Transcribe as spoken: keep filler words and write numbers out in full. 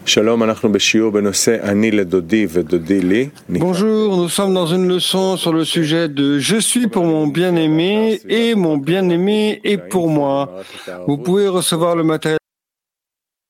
Bonjour, nous sommes dans une leçon sur le sujet de « Je suis pour mon bien-aimé et mon bien-aimé est pour moi ». Vous pouvez recevoir le matériel